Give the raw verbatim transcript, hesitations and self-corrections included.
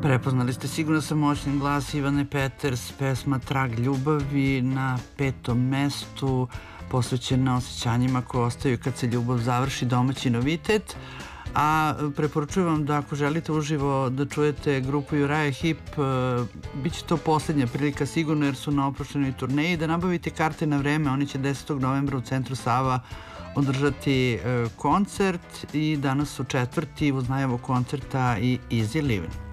Prepoznali ste sigurno sam moćni glas Ivane Peters, pesma Trag ljubavi na petom mestu, posvećena osjećanjima koje ostaju kad se ljubav završi, domaći novitet. A preporučujem vam da ako želite uživo da čujete grupu Uriah Heep, bit će to poslednja prilika sigurno jer su na oproštenoj turneji, da nabavite karte na vreme. Oni će desetog novembra u centru Sava održati koncert i danas su četvrti uz najavu koncerta i Easy Living.